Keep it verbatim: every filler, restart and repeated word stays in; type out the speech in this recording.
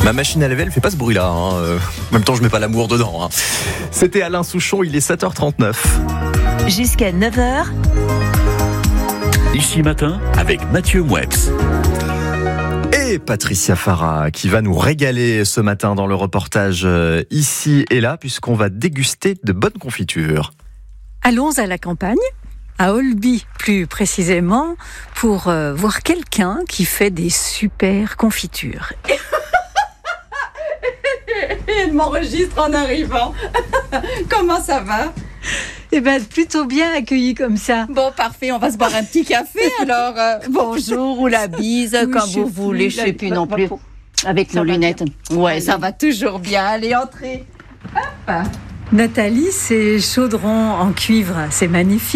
Ma machine à laver, elle fait pas ce bruit-là. Hein. Euh, en même temps, je mets pas l'amour dedans. Hein. C'était Alain Souchon, il est sept heures trente-neuf. Jusqu'à neuf heures. Ici Matin avec Mathieu Mouex. Et Patricia Farah qui va nous régaler ce matin dans le reportage Ici et là, puisqu'on va déguster de bonnes confitures. Allons à la campagne, à Olby plus précisément, pour euh, voir quelqu'un qui fait des super confitures. Elle m'enregistre en arrivant. Comment ça va ? Eh bien, plutôt bien accueilli comme ça. Bon, parfait, on va se boire un petit café alors. Euh, bonjour ou la bise, Oui, comme je vous sais voulez, plus, je sais plus non plus. Avec Ça nos va lunettes. Ouais, Allez. ça va toujours bien. Allez, entrez. Hop. Nathalie, ces chaudrons en cuivre, c'est magnifique.